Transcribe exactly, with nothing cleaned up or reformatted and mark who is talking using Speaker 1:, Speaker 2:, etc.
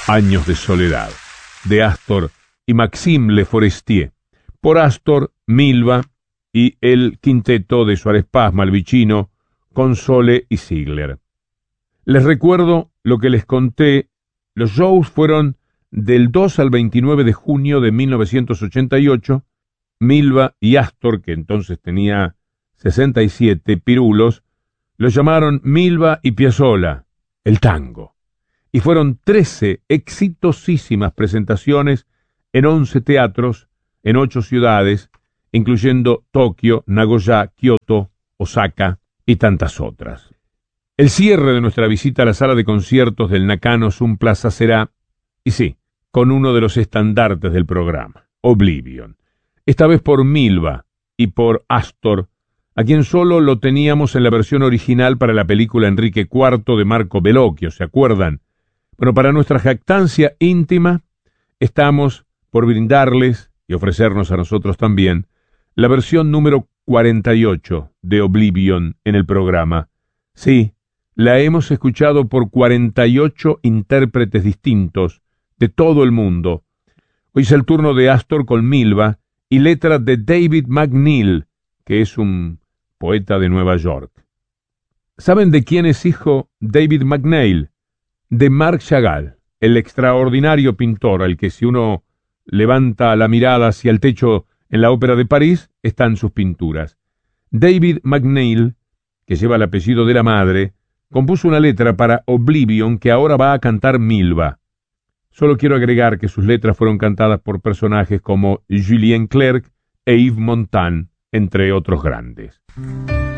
Speaker 1: Años de soledad, de Astor y Maxime Le Forestier. Por Astor, Milva y el quinteto de Suárez Paz, Malvicino, Console y Ziegler. Les recuerdo lo que les conté. Los shows fueron del dos al veintinueve de junio de mil novecientos ochenta y ocho. Milva y Astor, que entonces tenía sesenta y siete pirulos, los llamaron Milva y Piazzolla, el tango. Y fueron trece exitosísimas presentaciones en once teatros, en ocho ciudades, incluyendo Tokio, Nagoya, Kioto, Osaka y tantas otras. El cierre de nuestra visita a la sala de conciertos del Nakano Sun Plaza será, y sí, con uno de los estandartes del programa, Oblivion. Esta vez por Milva y por Astor, a quien solo lo teníamos en la versión original para la película Enrique cuarto de Marco Bellocchio, ¿se acuerdan? Bueno, para nuestra jactancia íntima, estamos por brindarles, y ofrecernos a nosotros también, la versión número cuarenta y ocho de Oblivion en el programa. Sí, la hemos escuchado por cuarenta y ocho intérpretes distintos de todo el mundo. Hoy es el turno de Astor con Milva y letra de David McNeill, que es un poeta de Nueva York. ¿Saben de quién es hijo David McNeill? De Marc Chagall, el extraordinario pintor al que si uno levanta la mirada hacia el techo en la Ópera de París, están sus pinturas. David McNeill, que lleva el apellido de la madre, compuso una letra para Oblivion que ahora va a cantar Milva. Solo quiero agregar que sus letras fueron cantadas por personajes como Julien Clerc e Yves Montand, entre otros grandes.